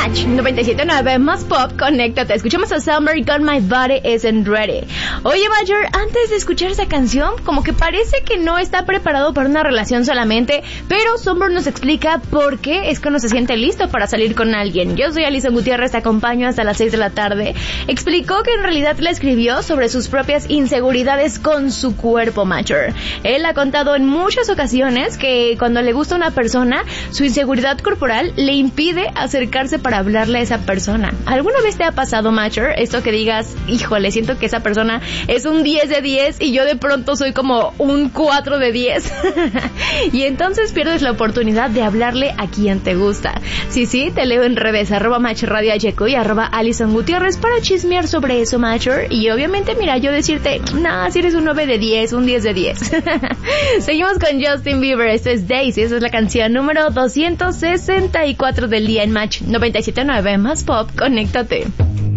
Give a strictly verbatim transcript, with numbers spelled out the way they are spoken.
Match noventa y siete punto nueve más pop, conéctate. Escuchamos a Summer con My Body Isn't Ready. Oye, Major, antes de escuchar esa canción, como que parece que no está preparado para una relación solamente, pero Summer nos explica por qué es que no se siente listo para salir con alguien. Yo soy Alison Gutiérrez, te acompaño hasta las seis de la tarde. Explicó que en realidad le escribió sobre sus propias inseguridades con su cuerpo, Major. Él ha contado en muchas ocasiones que cuando le gusta una persona, su inseguridad corporal le impide acercarse para hablarle a esa persona. ¿Alguna vez te ha pasado, Major, esto que digas, híjole, siento que esa persona es un diez de diez y yo de pronto soy como un cuatro de diez? Y entonces pierdes la oportunidad de hablarle a quien te gusta. Sí, sí, te leo en redes, arroba Match Radio Yeco y arroba Alison Gutiérrez para chismear sobre eso, Major. Y obviamente, mira, yo decirte, nah, si eres un nueve de diez, un diez de diez. Seguimos con Justin Bieber, esto es Daisy, esa es la canción número doscientos sesenta y cuatro del día en Match noventa y siete punto nueve más pop, conéctate.